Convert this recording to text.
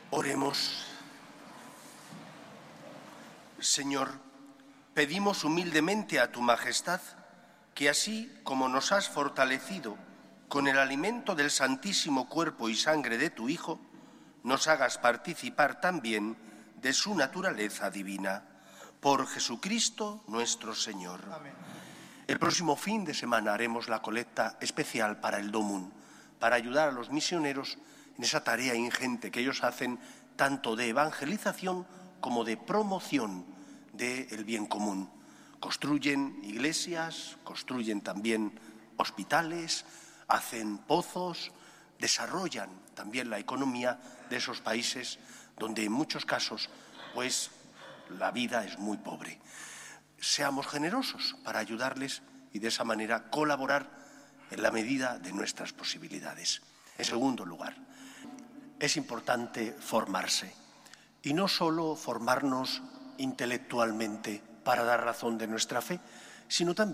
Oremos. Señor, pedimos humildemente a tu Majestad que así como nos has fortalecido con el alimento del santísimo cuerpo y sangre de tu Hijo, nos hagas participar también de su naturaleza divina. Por Jesucristo nuestro Señor. Amén. El próximo fin de semana haremos la colecta especial para el DOMUN, para ayudar a los misioneros en esa tarea ingente que ellos hacen, tanto de evangelización como de promoción del bien común. Construyen iglesias, construyen también hospitales, hacen pozos, desarrollan también la economía de esos países donde en muchos casos pues la vida es muy pobre. Seamos generosos para ayudarles y de esa manera colaborar en la medida de nuestras posibilidades. En segundo lugar, es importante formarse y no solo formarnos intelectualmente para dar razón de nuestra fe, sino también